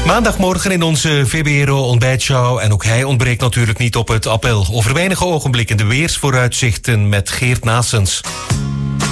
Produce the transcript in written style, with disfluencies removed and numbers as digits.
Maandagmorgen in onze VBRO-ontbijtshow. En ook hij ontbreekt natuurlijk niet op het appel. Over weinige ogenblikken de weersvooruitzichten met Geert Naessens.